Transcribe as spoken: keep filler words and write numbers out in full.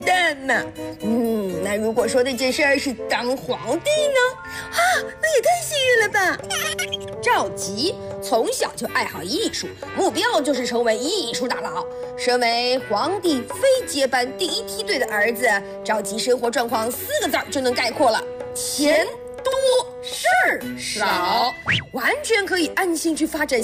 蛋嘛。嗯，那如果说那件事儿是当皇帝呢？啊，那也太幸运了吧！赵佶从小就爱好艺术，目标就是成为艺术大佬。身为皇帝非接班第一梯队的儿子，赵佶生活状况四个字就能概括了：钱多事儿少，完全可以安心去发展